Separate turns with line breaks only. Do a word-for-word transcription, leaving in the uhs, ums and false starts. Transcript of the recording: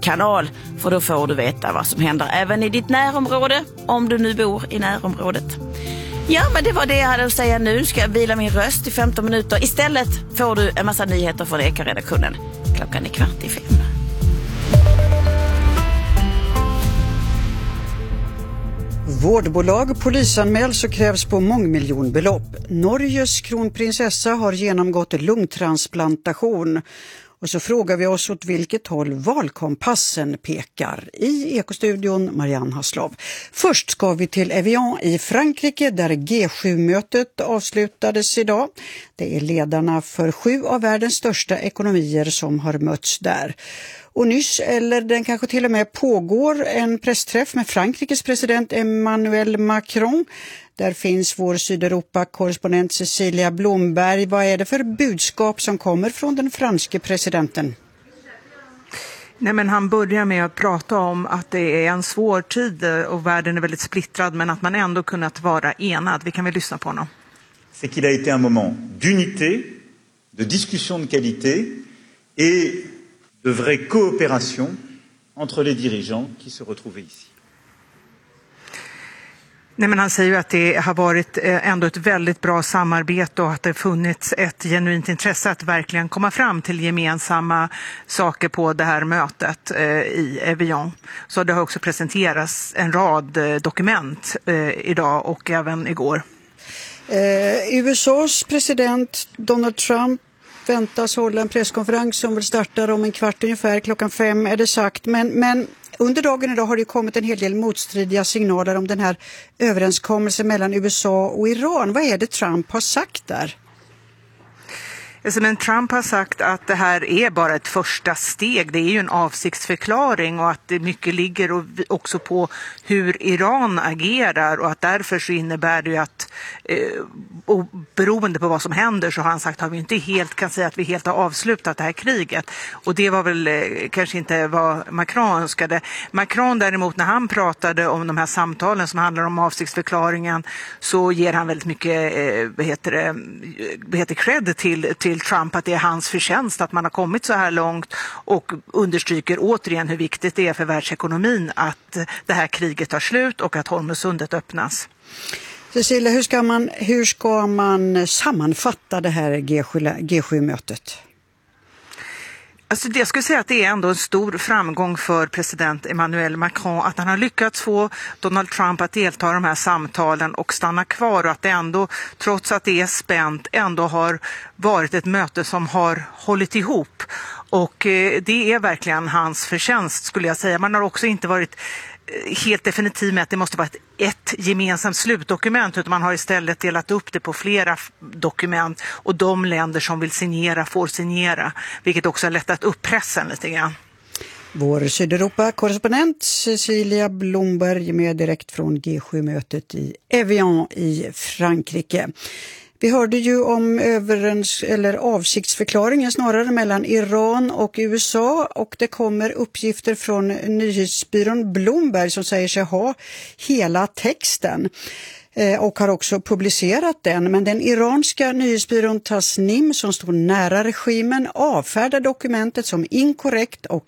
kanal, för då får du veta vad som händer även i ditt närområde, om du nu bor i närområdet. Ja, men det var det jag hade att säga nu. Ska jag vila min röst i femton minuter. Istället får du en massa nyheter från Eka-redaktionen. Klockan är kvart i fem.
Vårdbolag polisanmäls och krävs på mångmiljonbelopp. Norges kronprinsessa har genomgått lungtransplantation. Och så frågar vi oss åt vilket håll valkompassen pekar. I Ekostudion Marianne Haslov. Först ska vi till Evian i Frankrike där G sju-mötet avslutades idag. Det är ledarna för sju av världens största ekonomier som har mötts där. Och nyss, eller den kanske till och med pågår, en pressträff med Frankrikes president Emmanuel Macron. Där finns vår Sydeuropa-korrespondent Cecilia Blomberg. Vad är det för budskap som kommer från den franske presidenten?
Nej, men han börjar med att prata om att det är en svår tid och världen är väldigt splittrad, men att man ändå kunnat vara enad. Vi kan väl lyssna på honom.
C'est qu'il a été un moment d'unité, de discussion de qualité et de vraie coopération entre les dirigeants qui se retrouvaient ici.
Nej, men han säger ju att det har varit ändå ett väldigt bra samarbete och att det funnits ett genuint intresse att verkligen komma fram till gemensamma saker på det här mötet i Evian. Så det har också presenterats en rad dokument idag och även igår.
Eh, U S A:s president Donald Trump väntas hålla en presskonferens som väl startar om en kvart ungefär, klockan fem är det sagt. Men, men under dagen idag har det kommit en hel del motstridiga signaler om den här överenskommelsen mellan U S A och Iran. Vad är det Trump har sagt där?
Men Trump har sagt att det här är bara ett första steg. Det är ju en avsiktsförklaring och att det mycket ligger också på hur Iran agerar och att därför så innebär det ju att eh, beroende på vad som händer så har han sagt att vi inte helt kan säga att vi helt har avslutat det här kriget. Och det var väl eh, kanske inte vad Macron önskade. Macron däremot, när han pratade om de här samtalen som handlar om avsiktsförklaringen, så ger han väldigt mycket eh, vad heter det, vad heter cred till, till till Trump att det är hans förtjänst att man har kommit så här långt och understryker återigen hur viktigt det är för världsekonomin att det här kriget tar slut och att Hormuzsundet öppnas.
Cecilia, hur ska man, hur ska man sammanfatta det här G sju-mötet?
Alltså jag skulle säga att det är ändå en stor framgång för president Emmanuel Macron att han har lyckats få Donald Trump att delta i de här samtalen och stanna kvar, och att det ändå, trots att det är spänt, ändå har varit ett möte som har hållit ihop. Och det är verkligen hans förtjänst, skulle jag säga. Man har också inte varit helt definitiv med att det måste vara ett, ett gemensamt slutdokument, utan man har istället delat upp det på flera dokument, och de länder som vill signera får signera, vilket också har lättat upp pressen lite grann.
Vår Sydeuropa-korrespondent Cecilia Blomberg med direkt från G sju-mötet i Evian i Frankrike. Vi hörde ju om överens, eller avsiktsförklaringen snarare mellan Iran och U S A, och det kommer uppgifter från nyhetsbyrån Bloomberg som säger sig ha hela texten och har också publicerat den. Men den iranska nyhetsbyrån Tasnim, som står nära regimen, avfärdar dokumentet som inkorrekt och